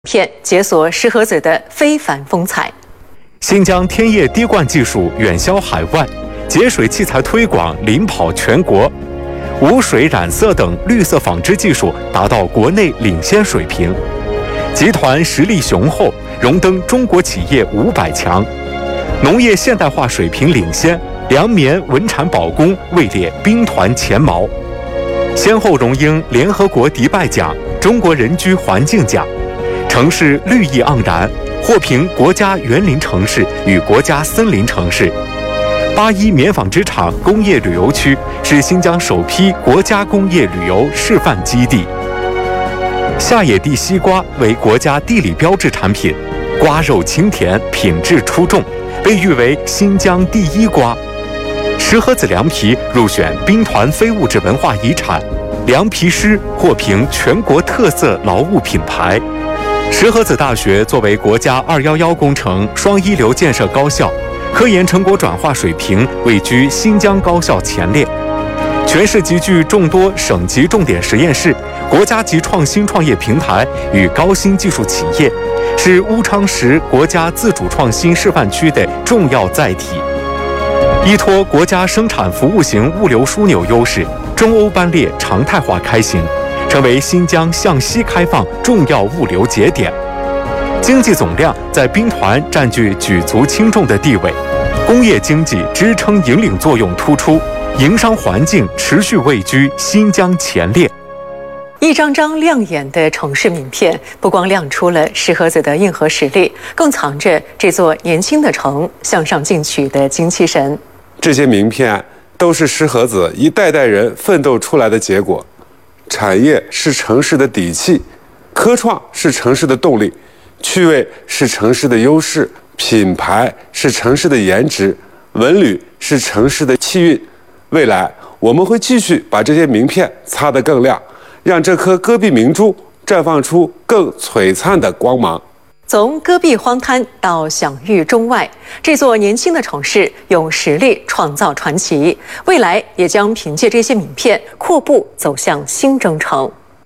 片解锁石河子的非凡风采。 新疆天液滴灌技术远销海外，节水器材推广领跑全国，无水染色等绿色纺织技术达到国内领先水平。集团实力雄厚，荣登中国企业500强。农业现代化水平领先，粮棉稳产保供位列兵团前茅。先后荣膺联合国迪拜奖、中国人居环境奖。城市绿意盎然，获评国家园林城市与国家森林城市。81棉纺织厂工业旅游区是新疆首批国家工业旅游示范基地。下野地西瓜为国家地理标志产品，瓜肉清甜，品质出众，被誉为新疆第一瓜。石河子凉皮入选兵团非物质文化遗产，凉皮师获评全国特色劳务品牌。石河子大学作为国家211工程双一流建设高校，科研成果转化水平位居新疆高校前列。全市集聚众多省级重点实验室、国家级创新创业平台与高新技术企业，是乌昌市国家自主创新示范区的重要载体。依托国家生产服务型物流枢纽优势，中欧班列常态化开行，成为新疆向西开放重要物流节点。经济总量在兵团占据举足轻重的地位，工业经济支撑引领作用突出，营商环境持续位居新疆前列。 一张张亮眼的城市名片，不光亮出了石河子的硬核实力，更藏着这座年轻的城向上进取的精气神。 这些名片都是石河子一代代人奋斗出来的结果。产业是城市的底气，科创是城市的动力，趣味是城市的优势，品牌是城市的颜值，文旅是城市的气韵。未来我们会继续把这些名片擦得更亮，让这颗戈壁明珠绽放出更璀璨的光芒。 从戈壁荒滩到享誉中外，这座年轻的城市用实力创造传奇，未来也将凭借这些名片阔步走向新征程。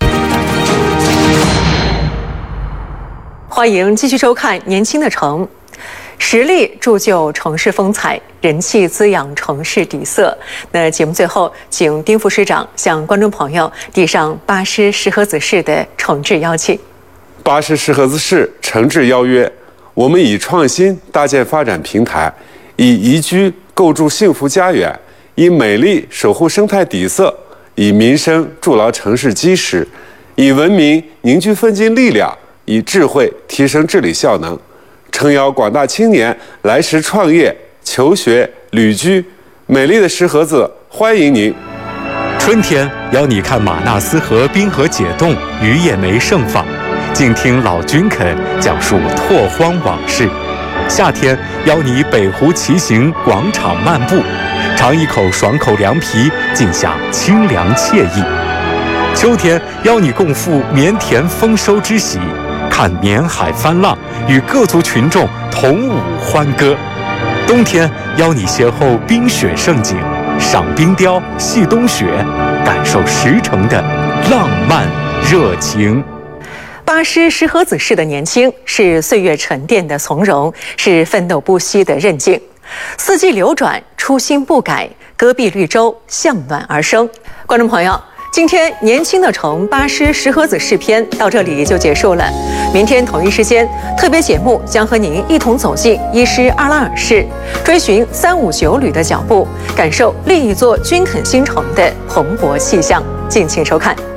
欢迎继续收看《年轻的城》，实力铸就城市风采，人气滋养城市底色。那节目最后，请丁副市长向观众朋友递上巴师石河子市的诚挚邀请。 巴师石河子市诚挚邀约，我们以创新搭建发展平台，以宜居构筑幸福家园，以美丽守护生态底色，以民生筑牢城市基石，以文明凝聚奋进力量，以智慧提升治理效能，诚邀广大青年来时创业、求学、旅居。美丽的石河子欢迎您。 春天邀你看马纳斯河冰河解冻，鱼叶梅盛放，静听老军垦讲述拓荒往事。夏天邀你北湖骑行，广场漫步，尝一口爽口凉皮，尽享清凉惬意。秋天邀你共赴棉田丰收之喜，看绵海翻浪，与各族群众同舞欢歌。冬天邀你邂逅冰雪盛景，赏冰雕、戏冬雪，感受石城的浪漫热情。 巴师石河子市的年轻，是岁月沉淀的从容，是奋斗不息的韧劲。四季流转，初心不改，戈壁绿洲向暖而生。观众朋友，今天年轻的城巴师石河子市篇到这里就结束了。明天同一时间，特别节目将和您一同走进伊施阿拉尔市，追寻359旅的脚步，感受另一座军垦新城的蓬勃气象。敬请收看。